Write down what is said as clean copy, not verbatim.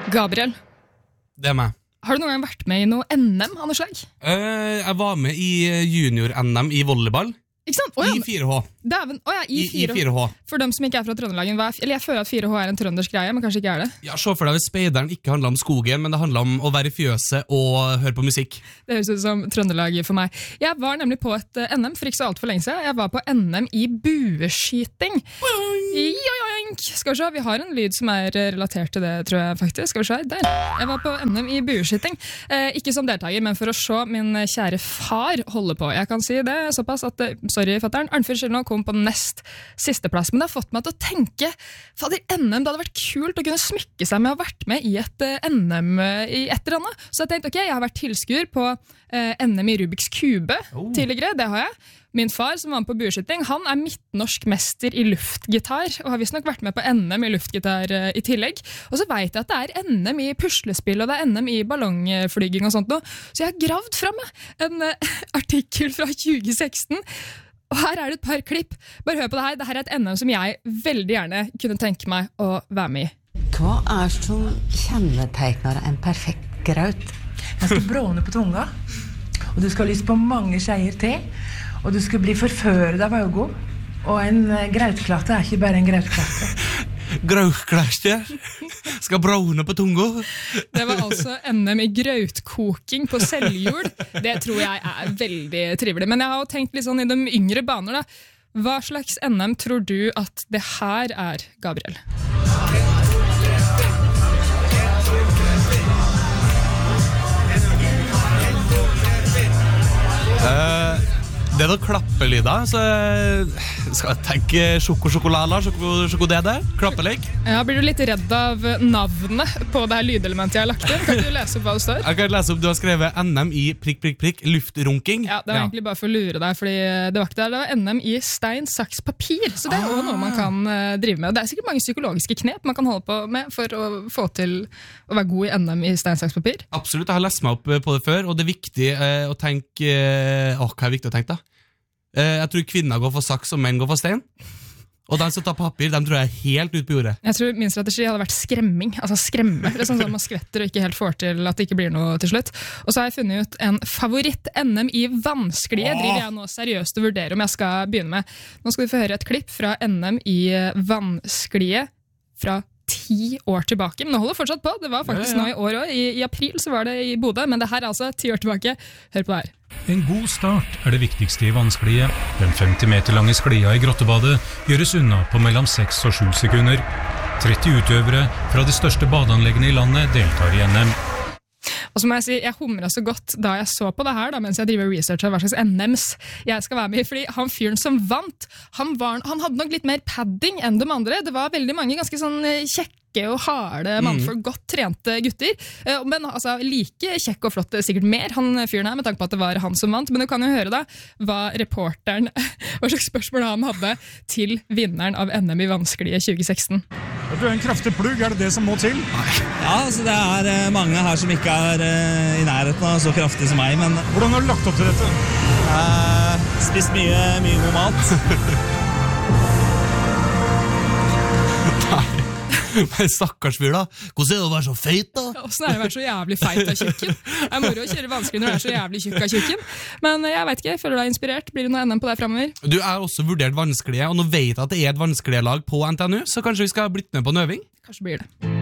Gabriel, Det meg. har du noen gang vært med i noe NM av noe slag? Jeg var med i junior-NM i volleyball. Ikke sant? I 4H. Dæven, I 4H. For dem som ikke er fra Trøndelagen, eller jeg føler at 4H er en trøndersk greie, men kanskje ikke er det. Ja, se for deg hvis speideren ikke handler om skogen, men det handler om å være i fjøset og høre på musikk. Det høres ut som Trøndelag for meg. Jeg var nemlig på et NM for ikke så alt for lenge siden. Jeg var på NM i bueskyting. Jojoink! Skal vi se, vi har en lyd som er relatert til det, tror jeg faktisk. Skal vi se, der. Jeg var på NM i bueskyting. Ikke som deltaker, men for å se min kjære far holde på. Jeg kan si det såpass at, sorry fatteren, Arnfinn Skylden kom på nest siste plass, men det har fått meg til å tenke, fader, NM, det hadde vært kult å kunne smykke seg med å ha vært med i et NM i et eller annet. Så jeg tenkte, ok, jeg har vært tilskuer på NM i Rubiks kube tidligere, det har jeg. Min far, som var med på bueskyting, han er midtnorsk mester i luftgitar, og har visst nok vært med på NM i luftgitar i tillegg. Og så vet jeg at det er NM i puslespill, og det er NM i ballongflyging og sånt noe. Så jeg har gravd frem en artikkel fra 2016, og her er det et par klipp. Bare hør på det her. Dette er et NM som jeg veldig gjerne kunne tenke meg å være med i. Hva er som kjennetegner en perfekt graut? Den skal bråne på tunga, og du skal ha lyst på mange skeier te, og du skal bli forføret av øynene. Og en grautklatte er ikke bare en grautklatte. Grautklatte skal braune på tunga. Det var altså NM i grautkoking på Seljord. Det tror jeg er veldig trivelig. Men jeg har jo tenkt litt sånn i de yngre baner da. Hva slags NM tror du at det her er, Gabriel? Det er noen klappelyder, så skal jeg tenke sjokolader, sjokodede, klappelek. Ja, blir du litt redd av navnet på det her lydelementet jeg har lagt inn? Kan du lese opp hva det står? Jeg kan lese opp, du har skrevet NM i luftrunking. Ja, det var egentlig bare for å lure deg, fordi det var ikke der, det var NM i stein, saks, papir, så det er også noe man kan drive med. Det er sikkert mange psykologiske knep man kan holde på med for å få til å være god i NM i stein, saks, papir. Absolutt, jeg har lest meg opp på det før, og det er viktig å tenke, hva er viktig å tenke da? Jeg tror kvinner går for saks og menn går for stein. Og de som tar papir, de tror jeg er helt ut på jordet. Jeg tror min strategi hadde vært skremming. Altså skremme. Det er sånn at man skvetter og ikke helt får til at det ikke blir noe til slutt. Og så har jeg funnet ut en favoritt-NM i vanskelige. Driver jeg nå seriøst å vurdere om jeg skal begynne med. Nå skal vi få høre et klipp fra NM i vanskelige fra 10 år tilbake. Men det holder fortsatt på. Det var faktisk nå i år også. I april så var det i Bodø, men det her er altså 10 år tilbake. Hør på det her. En god start er det viktigste i vanskelige. Den 50 meter lange sklia i grottebadet gjøres unna på mellom 6 og 7 sekunder. 30 utøvere fra de største badeanleggene i landet deltar i NM. Og så må jeg si, jeg humret så godt da jeg så på det her, da, mens jeg driver research av hva slags NMs jeg skal være med i, fordi han fyren som vant, han hadde nok litt mer padding enn de andre. Det var veldig mange ganske sånn kjekke og harde mannfolk, godt trente gutter, men altså like kjekk og flott, sikkert mer han fyren her, med tanke på at det var han som vant. Men du kan jo høre da hva reporteren, hva slags spørsmål han hadde til vinneren av NM i vanskelige 2016. Du er en kraftig plugg, er det det som må til? Ja, altså det er mange her som ikke er i nærheten av så kraftig som meg, men... Hvordan har du lagt opp til dette? Spist mye god mat. Men stakkars fyr da, hvordan er det å være så feit da? Hvordan er det å være så jævlig feit av tjukken? Det er moro å kjøre vanskelig når du er så jævlig tjukk av tjukken. Men jeg vet ikke, føler du deg inspirert? Blir det noe NM på deg fremover? Du er også vurdert vanskelige, og nå vet jeg at det er et vanskelige lag på NTNU, så kanskje vi skal ha blitt med på en øving? Kanskje blir det.